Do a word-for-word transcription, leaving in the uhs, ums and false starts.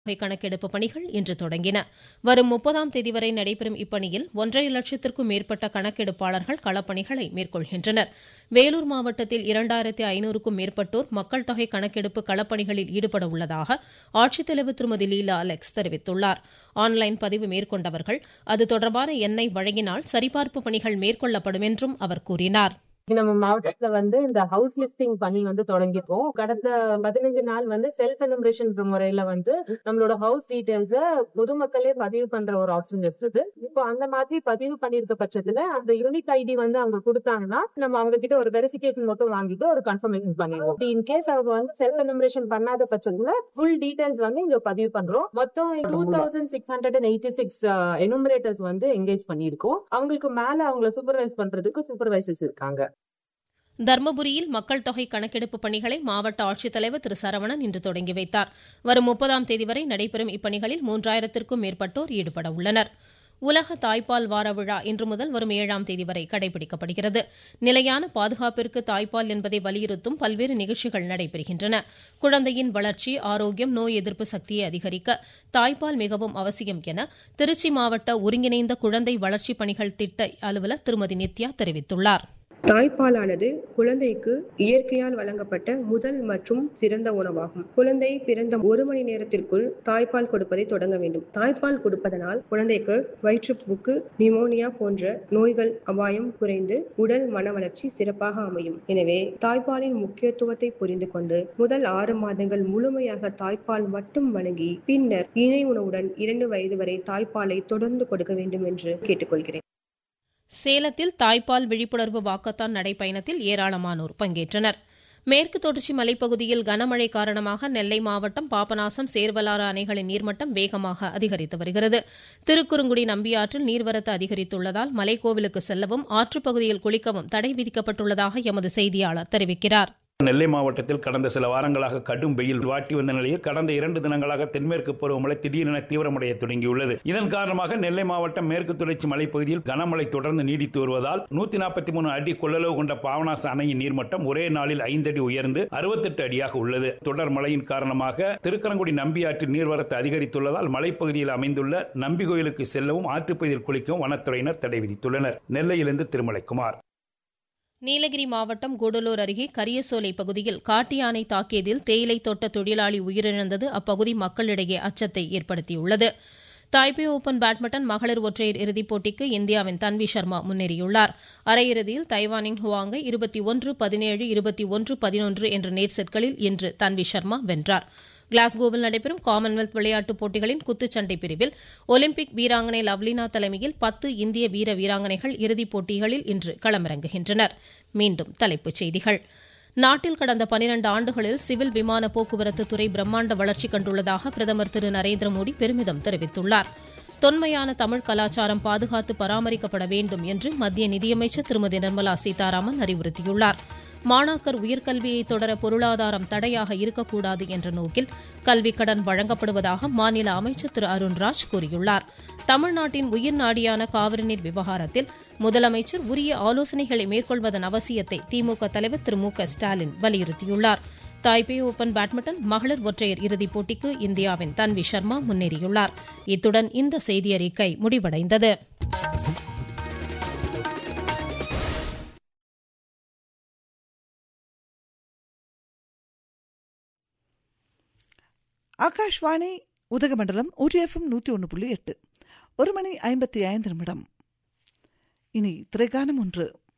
கணக்கெடுப்பு பணிகள் இன்று தொடங்கின. வரும் முப்பதாம் தேதி வரை நடைபெறும் இப்பணியில் ஒன்றரை லட்சத்திற்கும் மேற்பட்ட கணக்கெடுப்பாளர்கள் களப்பணிகளை மேற்கொள்கின்றனர். வேலூர் மாவட்டத்தில் இரண்டாயிரத்தி ஐநூறுக்கும் மேற்பட்டோர் மக்கள் தொகை கணக்கெடுப்பு களப்பணிகளில் ஈடுபட உள்ளதாக ஆட்சித்தலைவர் திருமதி லீலா அலெக்ஸ் தெரிவித்துள்ளார். ஆன்லைன் பதிவு மேற்கொண்டவர்கள் அது தொடர்பான எண்ணை வழங்கினால் சரிபார்ப்பு பணிகள் மேற்கொள்ளப்படும் என்றும் அவர் கூறினார். நம்ம மாவட்டத்துல வந்து இந்த ஹவுஸ் லிஸ்டிங் பணி வந்து தொடங்கிருக்கோம். கடந்த பதினஞ்சு நாள் வந்து செல்ஃப் எனுமரேஷன் முறையில வந்து நம்மளோட ஹவுஸ் டீடைல்ஸ் பொதுமக்களே பதிவு பண்ற ஒரு ஆப்ஷன் இருக்குது. இப்போ அந்த மாதிரி பதிவு பண்ணிருக்க பட்சத்துல அந்த யூனிக் ஐடி வந்து அவங்க கொடுத்தாங்கன்னா நம்ம அவங்க கிட்ட ஒரு வெரிஃபிகேஷன் மட்டும் வாங்கிட்டு ஒரு கன்ஃபர்மேஷன் பண்ணிடுவோம். இன்கேஸ் அவங்க வந்து செல்ஃப் எனுமரேஷன் பண்ணாத பட்சத்துல ஃபுல் டீடைல்ஸ் வந்து இங்க பதிவு பண்றோம். மொத்தம் two thousand six hundred and eighty six enumerators வந்து என்கேஜ் பண்ணிருக்கோம். அவங்களுக்கு மேல அவங்களை சூப்பர்வைஸ் பண்றதுக்கு சூப்பர்வைசர்ஸ் இருக்காங்க. தர்மபுரியில் மக்கள் தொகை கணக்கெடுப்பு பணிகளை மாவட்ட ஆட்சித்தலைவர் திரு சரவணன் இன்று தொடங்கி வைத்தார். வரும் முப்பதாம் தேதி வரை நடைபெறும் இப்பணிகளில் மூன்றாயிரத்திற்கும் மேற்பட்டோர் ஈடுபட உள்ளனர். உலக தாய்ப்பால் வார விழா இன்று முதல் வரும் ஏழாம் தேதி வரை கடைபிடிக்கப்படுகிறது. நிலையான பாதுகாப்பிற்கு தாய்ப்பால் என்பதை வலியுறுத்தும் பல்வேறு நிகழ்ச்சிகள் நடைபெறுகின்றன. குழந்தையின் வளர்ச்சி, ஆரோக்கியம், நோய் எதிர்ப்பு சக்தியை அதிகரிக்க தாய்ப்பால் மிகவும் அவசியம் என திருச்சி மாவட்ட ஒருங்கிணைந்த குழந்தை வளர்ச்சி பணிகள் திட்ட அலுவலர் திருமதி நித்யா தெரிவித்துள்ளார். தாய்ப்பாலானது குழந்தைக்கு இயற்கையால் வழங்கப்பட்ட முதல் மற்றும் சிறந்த உணவாகும். குழந்தை பிறந்த ஒரு மணி நேரத்திற்குள் தாய்ப்பால் கொடுப்பதை தொடங்க வேண்டும். தாய்ப்பால் கொடுப்பதனால் குழந்தைக்கு வயிற்றுப்போக்கு, நிமோனியா போன்ற நோய்கள் அபாயம் குறைந்து உடல் மன வளர்ச்சி சிறப்பாக அமையும். எனவே தாய்ப்பாலின் முக்கியத்துவத்தை புரிந்து கொண்டு முதல் ஆறு மாதங்கள் முழுமையாக தாய்ப்பால் மட்டும் வழங்கி பின்னர் இணை உணவுடன் இரண்டு வயது வரை தாய்ப்பாலை தொடர்ந்து கொடுக்க வேண்டும் என்று கேட்டுக்கொள்கிறேன். சேலத்தில் தாய்ப்பால் விழிப்புணர்வு வாக்கத்தான் நடைப்பயணத்தில் ஏராளமானோர் பங்கேற்றனர். மேற்கு தொடர்ச்சி மலைப்பகுதியில் கனமழை காரணமாக நெல்லை மாவட்டம் பாபநாசம், சேர்வலாறு அணைகளின் நீர்மட்டம் வேகமாக அதிகரித்து வருகிறது. திருக்குறுங்குடி நம்பியாற்றில் நீர்வரத்து அதிகரித்துள்ளதால் மலைக்கோவிலுக்கு செல்லவும் ஆற்றுப்பகுதியில் குளிக்கவும் தடை விதிக்கப்பட்டுள்ளதாக எமது செய்தியாளர் தெரிவிக்கிறார். நெல்லை மாவட்டத்தில் கடந்த சில வாரங்களாக கடும் வெயில் வாட்டி வந்த நிலையில் கடந்த இரண்டு தினங்களாக தென்மேற்கு பருவமழை திடீரென தீவிரமடைய தொடங்கியுள்ளது. இதன் காரணமாக நெல்லை மாவட்டம் மேற்கு தொடர்ச்சி மலைப்பகுதியில் கனமழை தொடர்ந்து நீடித்து வருவதால் நூத்தி நாற்பத்தி மூணு அடி கொள்ளளவு கொண்ட பாபநாச அணையின் நீர்மட்டம் ஒரே நாளில் ஐந்து அடி உயர்ந்து அறுபத்தெட்டு அடியாக உள்ளது. தொடர் மழையின் காரணமாக திருக்கரங்குடி நம்பியாற்றில் நீர்வரத்து அதிகரித்துள்ளதால் மலைப்பகுதியில் அமைந்துள்ள நம்பி கோயிலுக்கு செல்லவும் ஆற்றுப்பகுதியில் குளிக்கவும் வனத்துறையினர் தடை விதித்துள்ளனர். நெல்லையிலிருந்து திருமலைக்குமார். நீலகிரி மாவட்டம் கூடலூர் அருகே கரியசோலை பகுதியில் காட்டு யானை தாக்கியதில் தேயிலை தோட்ட தொழிலாளி உயிரிழந்தது அப்பகுதி மக்களிடையே அச்சத்தை ஏற்படுத்தியுள்ளது. தாய்பே ஓபன் பேட்மிண்டன் மகளிர் ஒற்றையர் இறுதிப் போட்டிக்கு இந்தியாவின் தன்வி சர்மா முன்னேறியுள்ளார். அரையிறுதியில் தைவானின் ஹுவாங்கை இருபத்தி ஒன்று பதினேழு இருபத்தி ஒன்று பதினொன்று என்ற நேர் செட்களில் இன்று தன்வி சர்மா வென்றார். கிளாஸ்கோவில் நடைபெறும் காமன்வெல்த் விளையாட்டுப் போட்டிகளின் குத்துச்சண்டை பிரிவில் ஒலிம்பிக் வீராங்கனை லவ்லினா தலைமையில் பத்து இந்திய வீர வீராங்கனைகள் இறுதிப் போட்டிகளில் இன்று களமிறங்குகின்றனர். மீண்டும் தலைப்புச் செய்திகள். நாட்டில் கடந்த பனிரண்டு ஆண்டுகளில் சிவில் விமான போக்குவரத்து துறை பிரம்மாண்ட வளர்ச்சி கண்டுள்ளதாக பிரதமர் திரு நரேந்திர மோடி பெருமிதம் தெரிவித்துள்ளார். தொன்மையான தமிழ் கலாச்சாரம் பாதுகாத்து பராமரிக்கப்பட வேண்டும் என்று மத்திய நிதியமைச்சர் திருமதி நிர்மலா சீதாராமன் அறிவுறுத்தியுள்ளார். மாணாக்கர் உயர்கல்வியை தொடர பொருளாதாரம் தடையாக இருக்கக்கூடாது என்ற நோக்கில் கல்விக் கடன் வழங்கப்படுவதாக மாநில அமைச்சர் திரு அருண்ராஜ் கூறியுள்ளார். தமிழ்நாட்டின் உயிர் நாடியான காவிரி நீர் விவகாரத்தில் முதலமைச்சர் உரிய ஆலோசனைகளை மேற்கொள்வதன் அவசியத்தை திமுக தலைவர் திரு மு க ஸ்டாலின் வலியுறுத்தியுள்ளார். தாய்பே ஓபன் பேட்மிண்டன் மகளிர் ஒற்றையர் இறுதிப் போட்டிக்கு இந்தியாவின் தன்வி சர்மா முன்னேறியுள்ளார். இத்துடன் இந்த செய்தியறிக்கை முடிவடைந்தது. ஆகாஷ்வாணி உதகமண்டலம் ஊடிஎஃப்எம் நூற்றி ஒன்று புள்ளி எட்டு. ஒரு மணி ஐம்பத்தி ஐந்து நிமிடம். இனி திரைகானம் ஒன்று.